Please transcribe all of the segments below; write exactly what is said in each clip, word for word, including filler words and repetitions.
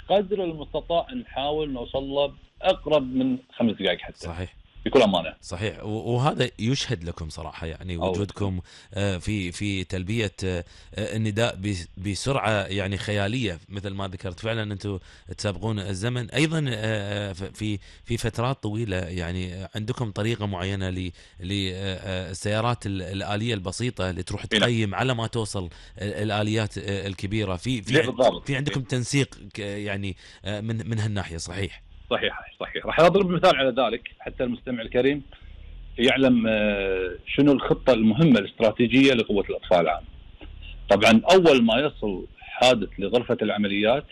قدر المستطاع نحاول نوصل له اقرب من خمس دقائق حتى. صحيح بكل امانه. صحيح. وهذا يشهد لكم صراحه، يعني وجودكم في في تلبيه النداء بسرعه يعني خياليه مثل ما ذكرت. فعلا انتم تسابقون الزمن. ايضا في في فترات طويله يعني عندكم طريقه معينه للسيارات الاليه البصيطه اللي تروح تقيم على ما توصل الاليات الكبيره. في في في عندكم تنسيق يعني من من هالناحيه. صحيح صحيح صحيح. راح اضرب مثال على ذلك حتى المستمع الكريم يعلم شنو الخطه المهمه الاستراتيجيه لقوه الاطفاء العام. طبعا اول ما يصل حادث لغرفه العمليات،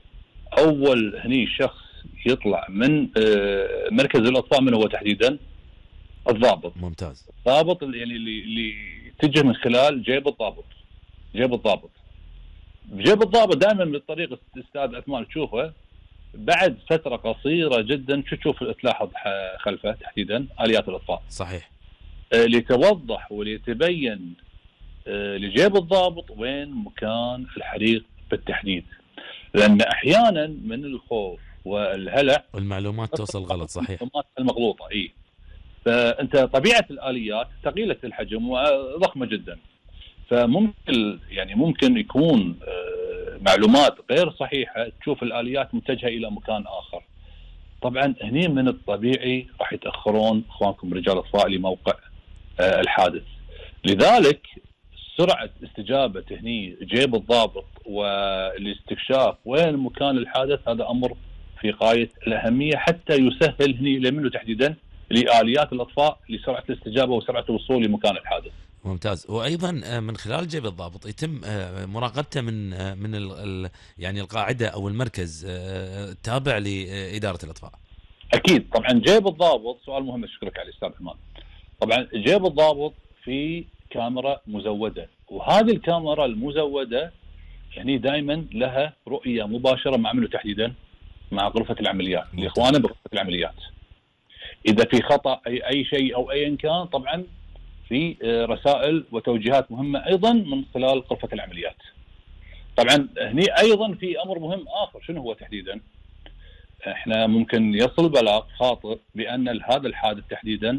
اول هني شخص يطلع من مركز الاطفاء من هو تحديدا؟ الضابط. ممتاز. الضابط يعني اللي اللي يتجه من خلال جيب الضابط. جيب الضابط جيب الضابط دائما بالطريق استاذ عثمان تشوفه بعد فترة قصيرة جدا شو تشوف تلاحظ خلفه تحديدا آليات الإطفاء. صحيح. آه لتوضح وليتبين آه لجيب الضابط وين مكان الحريق بالتحديد، لأن أحيانا من الخوف والهلع والمعلومات توصل غلط. صحيح. المعلومات المغلوطة. إيه فأنت طبيعة الآليات ثقيلة الحجم وضخمة جدا، فممكن يعني ممكن يكون آه معلومات غير صحيحة تشوف الآليات متجهة إلى مكان آخر. طبعا هني من الطبيعي راح يتأخرون إخوانكم رجال الإطفاء لموقع آه الحادث. لذلك سرعة استجابة هني جيب الضابط والاستكشاف وين مكان الحادث هذا أمر في غاية الأهمية حتى يسهل هني لمنه تحديدا لآليات الإطفاء لسرعة الاستجابة وسرعة الوصول لمكان الحادث. ممتاز. وايضا من خلال جيب الضابط يتم مراقبته من من ال يعني القاعده او المركز التابع لاداره الاطفاء. اكيد طبعا جيب الضابط سؤال مهم اشكرك عليه استاذ حمان. طبعا جيب الضابط في كاميرا مزوده، وهذه الكاميرا المزوده يعني دائما لها رؤيه مباشره مع منه تحديدا؟ مع غرفه العمليات، لاخواننا بغرفه العمليات. اذا في خطا اي اي شيء او ايا كان طبعا في رسائل وتوجيهات مهمة أيضا من خلال غرفة العمليات. طبعا هني أيضا في أمر مهم آخر، شنو هو تحديدا؟ احنا ممكن يصل بلاغ خاطئ بأن هذا الحادث تحديدا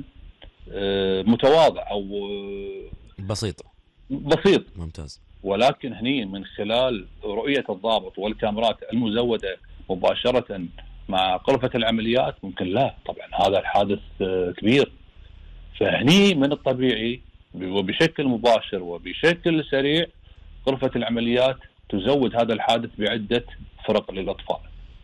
متواضع أو بسيط بسيط. ممتاز. ولكن هني من خلال رؤية الضابط والكاميرات المزودة مباشرة مع غرفة العمليات ممكن لا طبعا هذا الحادث كبير. فهني من الطبيعي وبشكل مباشر وبشكل سريع غرفة العمليات تزود هذا الحادث بعدة فرق للأطفال.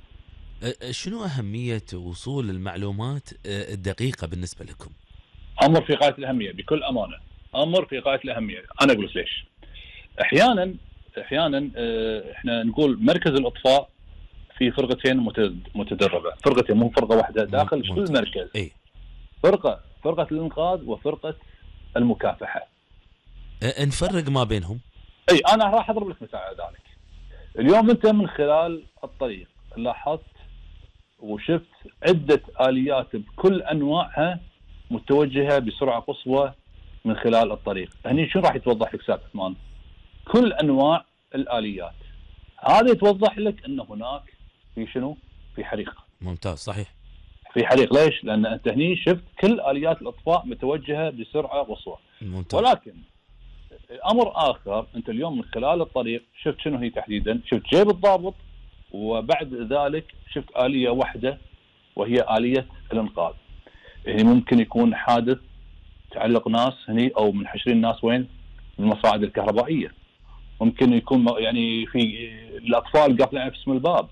شنو أهمية وصول المعلومات الدقيقة بالنسبة لكم؟ أمر في غاية الأهمية بكل أمانة، أمر في غاية الأهمية. أنا أقول ليش؟ أحيانا أحيانا إحنا نقول مركز الإطفاء في فرقتين متدربة، فرقتين مو فرقة واحدة داخل كل مركز. إيه؟ فرقة فرقة الإنقاذ وفرقة المكافحة. نفرق ما بينهم؟ أي أنا راح أضرب لك مثال على ذلك. اليوم أنت من خلال الطريق لاحظت وشفت عدة آليات بكل أنواعها متوجهة بسرعة قصوى من خلال الطريق. هني شو راح يتوضح لك سابق عثمان؟ كل أنواع الآليات هذا يتوضح لك أن هناك في شنو؟ في حريق. ممتاز. صحيح. في حريق. ليش؟ لأن أنت هني شفت كل آليات الإطفاء متوجهة بسرعة قصوى. ممتاز. ولكن أمر آخر أنت اليوم من خلال الطريق شفت شنو هي تحديدا؟ شفت جيب الضابط وبعد ذلك شفت آلية واحدة وهي آلية الإنقاذ. يعني ممكن يكون حادث تعلق ناس هني أو منحشرين ناس وين؟ بالمصاعد الكهربائية. ممكن يكون يعني في الأطفال قافلين على اسم الباب.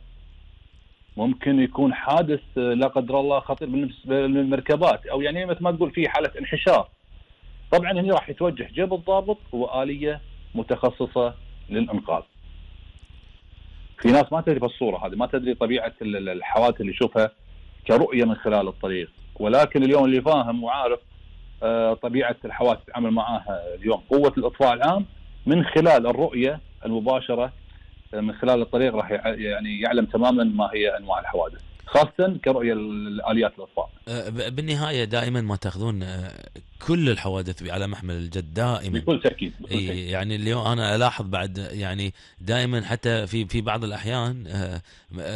ممكن يكون حادث لا قدر الله خطير بالنسبة للمركبات أو يعني مثل ما تقول في حالة انحشار. طبعا هنا راح يتوجه جيب الضابط وآلية متخصصة للإنقاذ. في ناس ما تدري بالصورة هذه، ما تدري طبيعة الحوادث اللي يشوفها كرؤية من خلال الطريق، ولكن اليوم اللي فاهم وعارف طبيعة الحوادث يتعامل معها اليوم قوة الإطفاء العام من خلال الرؤية المباشرة من خلال الطريق راح يعني يعلم تماما ما هي أنواع الحوادث، خاصة كرؤية الآليات الإطفاء. بالنهاية دائما ما تأخذون كل الحوادث على محمل الجد دائما بكل تأكيد. يعني اليوم أنا ألاحظ بعد يعني دائما حتى في في بعض الأحيان